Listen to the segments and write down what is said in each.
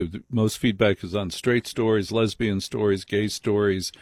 Most feedback is on straight stories, lesbian stories, gay stories.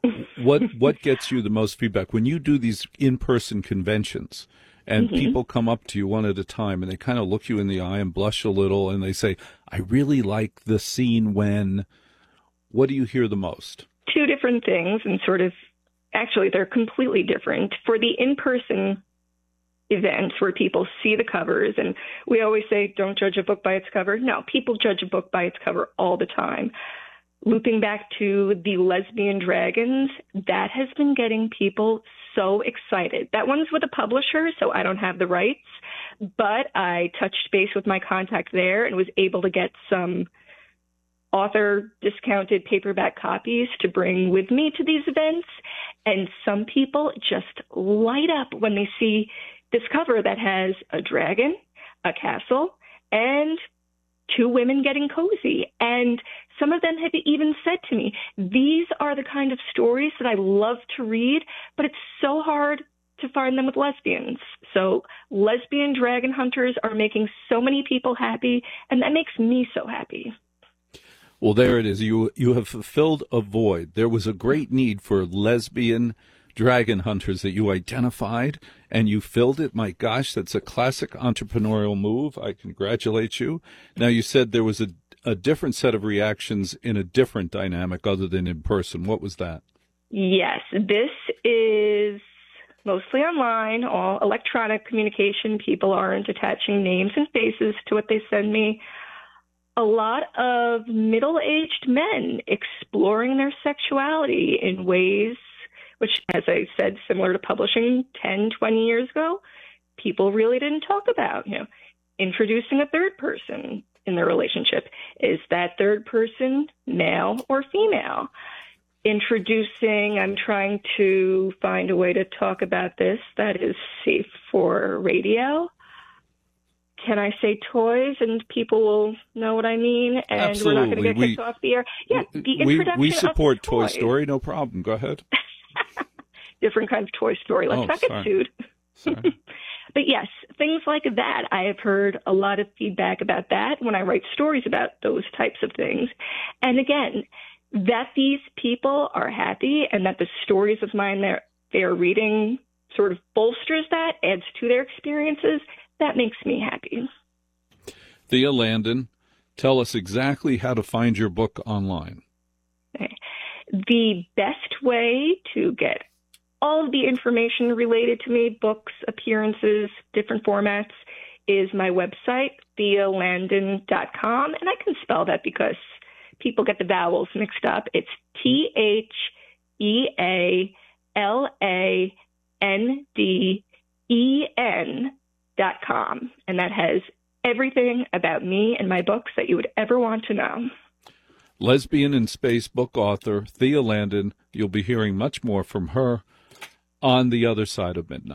What gets you the most feedback when you do these in-person conventions and people come up to you one at a time and they kind of look you in the eye and blush a little and they say, "I really like the scene when," what do you hear the most? Two different things, and actually they're completely different. For the in-person events where people see the covers, and we always say, don't judge a book by its cover. No, people judge a book by its cover all the time. Looping back to the lesbian dragons, that has been getting people so excited. That one's with a publisher, so I don't have the rights, but I touched base with my contact there and was able to get some author discounted paperback copies to bring with me to these events. And some people just light up when they see this cover that has a dragon, a castle, and two women getting cozy. And some of them have even said to me, these are the kind of stories that I love to read, but it's so hard to find them with lesbians. So lesbian dragon hunters are making so many people happy, and that makes me so happy. Well, there it is. You have fulfilled a void. There was a great need for lesbian dragon hunters that you identified, and you filled it. My gosh, that's a classic entrepreneurial move. I congratulate you. Now, you said there was a different set of reactions in a different dynamic other than in person. What was that? Yes, this is mostly online, all electronic communication. People aren't attaching names and faces to what they send me. A lot of middle-aged men exploring their sexuality in ways which, as I said, similar to publishing 10, 20 years ago, people really didn't talk about. Introducing a third person in their relationship. Is that third person male or female? I'm trying to find a way to talk about this that is safe for radio. Can I say toys and people will know what I mean? And Absolutely. We're not going to get kicked off the air. Yeah, the introduction we support of Toy Story, no problem. Go ahead. Different kind of Toy Story. Let's not get sued. Sorry. But yes, things like that. I have heard a lot of feedback about that when I write stories about those types of things. And again, that these people are happy and that the stories of mine they're reading sort of bolsters that, adds to their experiences, that makes me happy. Thea Landon, tell us exactly how to find your book online. Okay. The best way to get all of the information related to me, books, appearances, different formats, is my website, thealandon.com. And I can spell that because people get the vowels mixed up. It's TheaLanden.com. And that has everything about me and my books that you would ever want to know. Lesbian in Space book author Thea Landon. You'll be hearing much more from her on the other side of midnight.